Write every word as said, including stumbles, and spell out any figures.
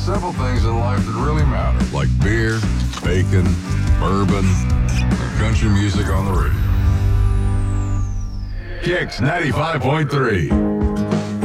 several things in life that really matter, like beer, bacon, bourbon, and country music on the radio. Kicks ninety-five point three.